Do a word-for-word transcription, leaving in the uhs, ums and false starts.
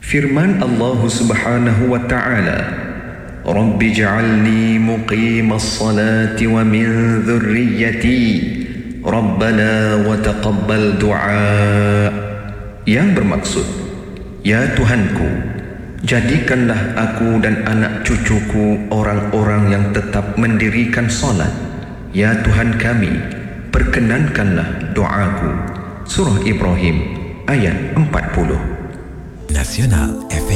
Firman Allah Subhanahu wa ta'ala, Rabbi ja'alni muqimas salati wa min dhurriyyati Rabbana wa taqabbal du'a, yang bermaksud, ya Tuhanku, jadikanlah aku dan anak cucuku orang-orang yang tetap mendirikan solat. Ya Tuhan kami, perkenankanlah doaku. Surah Ibrahim ayat empat puluh. Nasional F M